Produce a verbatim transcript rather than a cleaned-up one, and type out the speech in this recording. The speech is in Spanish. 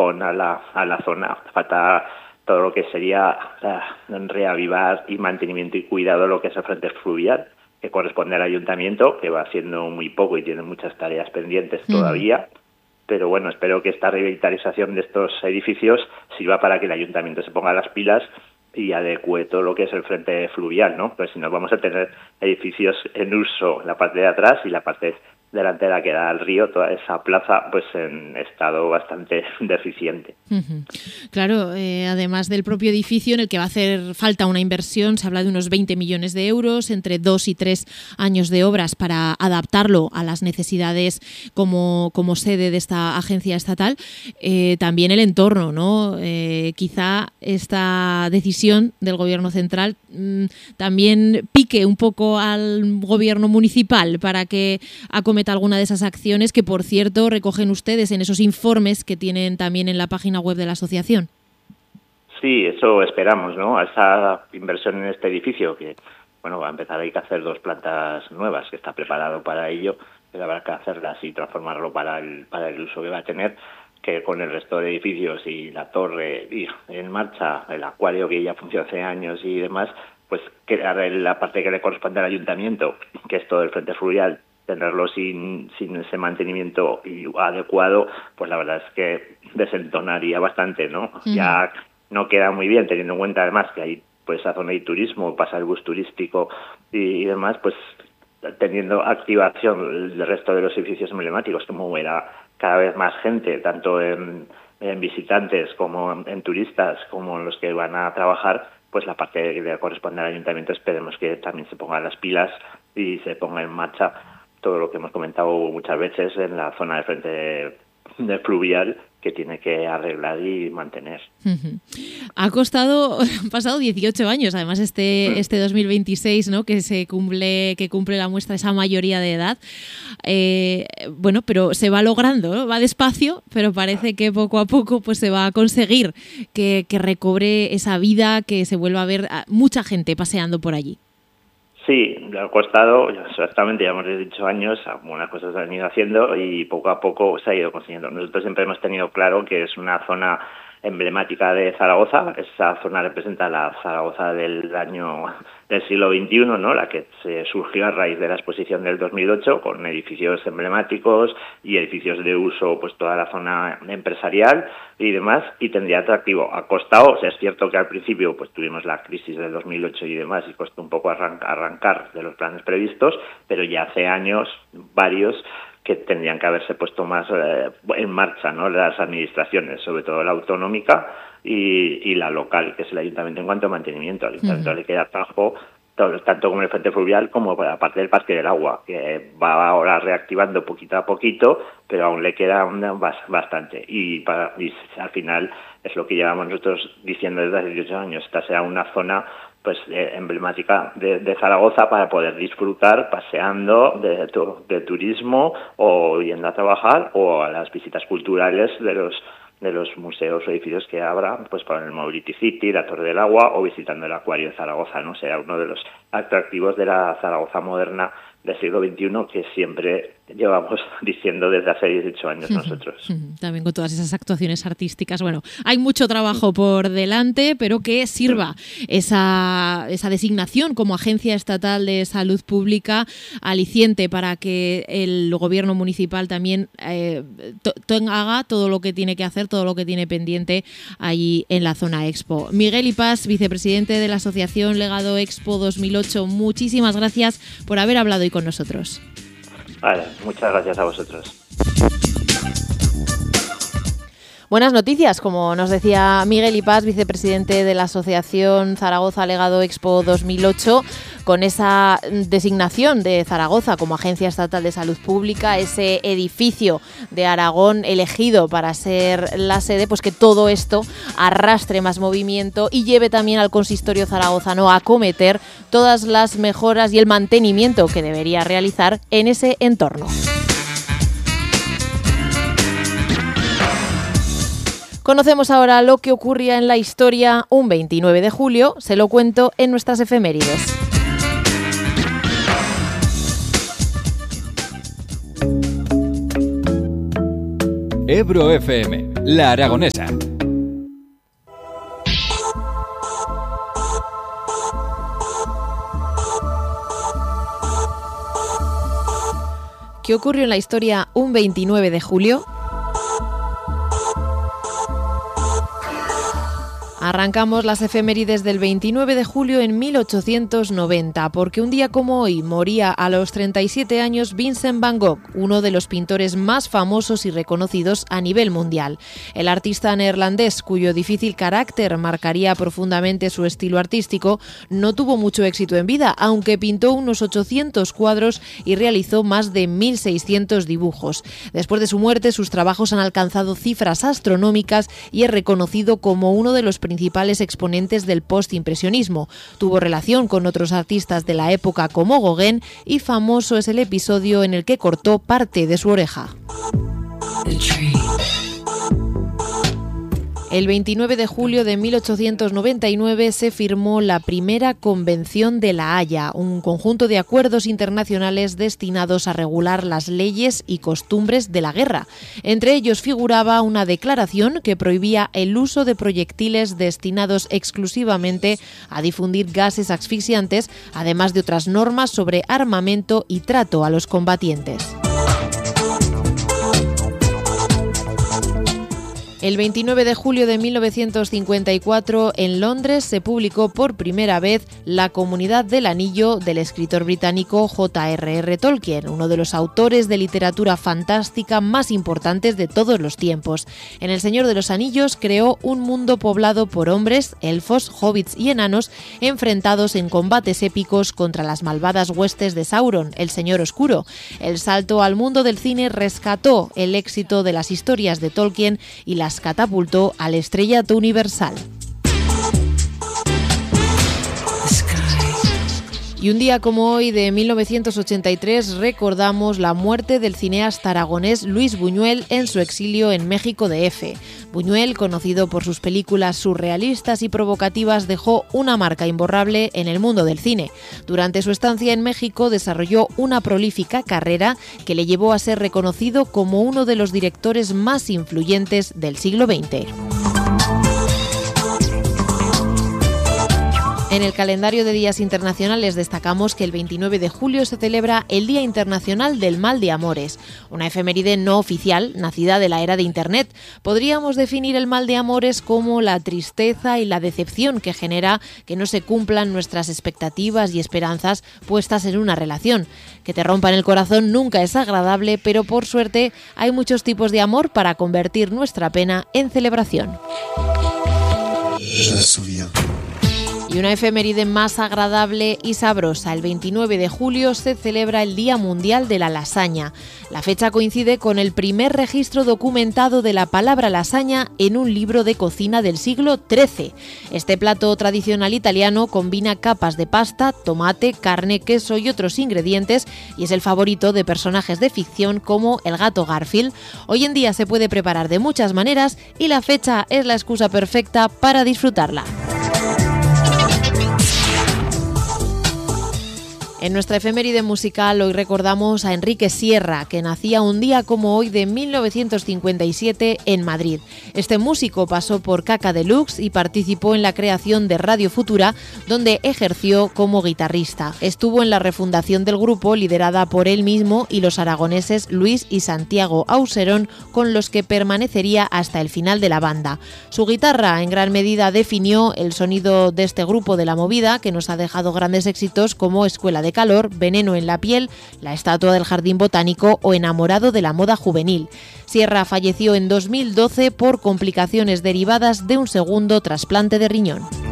empujón a la, a la zona. Falta todo lo que sería uh, reavivar y mantenimiento y cuidado de lo que es el frente fluvial, que corresponde al ayuntamiento, que va haciendo muy poco y tiene muchas tareas pendientes todavía. Mm. Pero bueno, espero que esta revitalización de estos edificios sirva para que el ayuntamiento se ponga las pilas y adecue todo lo que es el frente fluvial, ¿no? Pues si no, vamos a tener edificios en uso, la parte de atrás y la parte delantera que da al río, toda esa plaza, pues en estado bastante deficiente. Uh-huh. Claro, eh, además del propio edificio en el que va a hacer falta una inversión, se habla de unos veinte millones de euros, entre dos y tres años de obras para adaptarlo a las necesidades como, como sede de esta agencia estatal. Eh, también el entorno, ¿no? Eh, quizá esta decisión del gobierno central mmm, también pique un poco al gobierno municipal para que acometa alguna de esas acciones que, por cierto, recogen ustedes en esos informes que tienen también en la página web de la asociación. Sí, eso esperamos, ¿no? A esa inversión en este edificio, que, bueno, va a empezar, hay que hacer dos plantas nuevas, que está preparado para ello, pero habrá que hacerlas y transformarlo para el, para el uso que va a tener, que con el resto de edificios y la torre y en marcha, el acuario que ya funciona hace años y demás, pues crear la parte que le corresponde al ayuntamiento, que es todo el frente fluvial, tenerlo sin, sin ese mantenimiento adecuado, pues la verdad es que desentonaría bastante, ¿no? Uh-huh. Ya no queda muy bien, teniendo en cuenta además que hay pues esa zona de turismo, pasa el bus turístico y, y demás, pues teniendo activación el resto de los edificios emblemáticos, como verá cada vez más gente, tanto en, en visitantes como en, en turistas, como en los que van a trabajar, pues la parte que le corresponde al ayuntamiento esperemos que también se pongan las pilas y se ponga en marcha todo lo que hemos comentado muchas veces en la zona de frente de, de fluvial, que tiene que arreglar y mantener. Uh-huh. Ha costado, han pasado dieciocho años, además este, uh-huh. este dos mil veintiséis, ¿no? que se cumple, que cumple la muestra esa mayoría de edad. Eh, bueno, pero se va logrando, ¿no? Va despacio, pero parece que poco a poco pues se va a conseguir que, que recobre esa vida, que se vuelva a ver a mucha gente paseando por allí. Sí, le ha costado, exactamente, ya hemos dicho años, algunas cosas se han ido haciendo y poco a poco se ha ido consiguiendo. Nosotros siempre hemos tenido claro que es una zona emblemática de Zaragoza. Esa zona representa la Zaragoza del año del siglo veintiuno, ¿no? La que se surgió a raíz de la exposición del dos mil ocho, con edificios emblemáticos y edificios de uso, pues toda la zona empresarial y demás, y tendría atractivo. Ha costado, o sea, es cierto que al principio pues tuvimos la crisis del dos mil ocho y demás, y costó un poco arrancar, arrancar de los planes previstos, pero ya hace años, varios, que tendrían que haberse puesto más eh, en marcha, ¿no? Las administraciones, sobre todo la autonómica y, y la local, que es el ayuntamiento en cuanto a mantenimiento. Al ayuntamiento uh-huh. le queda trabajo todo, tanto como el frente fluvial como para la parte del Parque del Agua, que va ahora reactivando poquito a poquito, pero aún le queda una, bastante. Y, para, y al final es lo que llevamos nosotros diciendo desde hace dieciocho años, esta sea una zona pues eh, emblemática de, de Zaragoza para poder disfrutar paseando de, de turismo o yendo a trabajar o a las visitas culturales de los de los museos o edificios que habrá, pues para el Mobility City, la Torre del Agua o visitando el Acuario de Zaragoza, ¿no? Será uno de los atractivos de la Zaragoza moderna del siglo veintiuno que siempre llevamos diciendo desde hace dieciocho años nosotros. También con todas esas actuaciones artísticas. Bueno, hay mucho trabajo por delante, pero que sirva esa, esa designación como Agencia Estatal de Salud Pública aliciente para que el gobierno municipal también eh, to, to, haga todo lo que tiene que hacer, todo lo que tiene pendiente allí en la zona Expo. Miguel Ipás, vicepresidente de la Asociación Legado Expo dos mil ocho, muchísimas gracias por haber hablado hoy con nosotros. Vale, muchas gracias a vosotros. Buenas noticias, como nos decía Miguel Ipás, vicepresidente de la Asociación Zaragoza Legado Expo dos mil ocho, con esa designación de Zaragoza como Agencia Estatal de Salud Pública, ese edificio de Aragón elegido para ser la sede, pues que todo esto arrastre más movimiento y lleve también al consistorio zaragozano a acometer todas las mejoras y el mantenimiento que debería realizar en ese entorno. Conocemos ahora lo que ocurría en la historia un veintinueve de julio, se lo cuento en nuestras efemérides. Ebro F M. La Aragonesa. ¿Qué ocurrió en la historia un veintinueve de julio? Arrancamos las efemérides del veintinueve de julio en mil ochocientos noventa, porque un día como hoy moría a los treinta y siete años Vincent van Gogh, uno de los pintores más famosos y reconocidos a nivel mundial. El artista neerlandés, cuyo difícil carácter marcaría profundamente su estilo artístico, no tuvo mucho éxito en vida, aunque pintó unos ochocientos cuadros y realizó más de mil seiscientos dibujos. Después de su muerte, sus trabajos han alcanzado cifras astronómicas y es reconocido como uno de los principales exponentes del postimpresionismo. Tuvo relación con otros artistas de la época como Gauguin y famoso es el episodio en el que cortó parte de su oreja. El veintinueve de julio de mil ochocientos noventa y nueve se firmó la primera Convención de La Haya, un conjunto de acuerdos internacionales destinados a regular las leyes y costumbres de la guerra. Entre ellos figuraba una declaración que prohibía el uso de proyectiles destinados exclusivamente a difundir gases asfixiantes, además de otras normas sobre armamento y trato a los combatientes. El veintinueve de julio de mil novecientos cincuenta y cuatro, en Londres, se publicó por primera vez La Comunidad del Anillo del escritor británico J R R Tolkien, uno de los autores de literatura fantástica más importantes de todos los tiempos. En El Señor de los Anillos creó un mundo poblado por hombres, elfos, hobbits y enanos enfrentados en combates épicos contra las malvadas huestes de Sauron, el Señor Oscuro. El salto al mundo del cine rescató el éxito de las historias de Tolkien y las catapultó al estrellato universal. Y un día como hoy de mil novecientos ochenta y tres recordamos la muerte del cineasta aragonés Luis Buñuel en su exilio en México D F. Buñuel, conocido por sus películas surrealistas y provocativas, dejó una marca imborrable en el mundo del cine. Durante su estancia en México desarrolló una prolífica carrera que le llevó a ser reconocido como uno de los directores más influyentes del siglo veinte. En el calendario de días internacionales destacamos que el veintinueve de julio se celebra el Día Internacional del Mal de Amores, una efeméride no oficial nacida de la era de Internet. Podríamos definir el mal de amores como la tristeza y la decepción que genera que no se cumplan nuestras expectativas y esperanzas puestas en una relación. Que te rompan el corazón nunca es agradable, pero por suerte hay muchos tipos de amor para convertir nuestra pena en celebración. Y una efeméride más agradable y sabrosa. El veintinueve de julio se celebra el Día Mundial de la Lasaña. La fecha coincide con el primer registro documentado de la palabra lasaña en un libro de cocina del siglo trece. Este plato tradicional italiano combina capas de pasta, tomate, carne, queso y otros ingredientes y es el favorito de personajes de ficción como el gato Garfield. Hoy en día se puede preparar de muchas maneras y la fecha es la excusa perfecta para disfrutarla. En nuestra efeméride musical hoy recordamos a Enrique Sierra, que nacía un día como hoy de mil novecientos cincuenta y siete en Madrid. Este músico pasó por Caca Deluxe y participó en la creación de Radio Futura, donde ejerció como guitarrista. Estuvo en la refundación del grupo, liderada por él mismo y los aragoneses Luis y Santiago Auserón, con los que permanecería hasta el final de la banda. Su guitarra en gran medida definió el sonido de este grupo de la movida, que nos ha dejado grandes éxitos como Escuela de Calor, Veneno en la piel, La estatua del Jardín Botánico o Enamorado de la moda juvenil. Sierra falleció en dos mil doce por complicaciones derivadas de un segundo trasplante de riñón.